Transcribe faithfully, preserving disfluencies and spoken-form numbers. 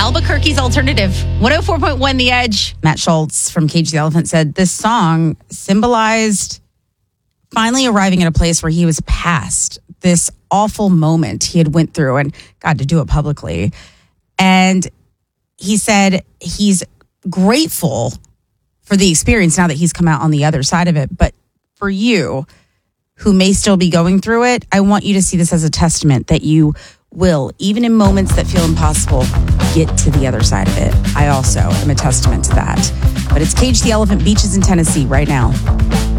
Albuquerque's Alternative. one oh four point one The Edge. Matt Schultz from Cage the Elephant said this song symbolized finally arriving at a place where he was past this awful moment he had went through and got to do it publicly. And he said he's grateful for the experience now that he's come out on the other side of it. But for you, who may still be going through it, I want you to see this as a testament that you will, even in moments that feel impossible, get to the other side of it. I also am a testament to that. But it's Cage the Elephant, Beaches in Tennessee right now.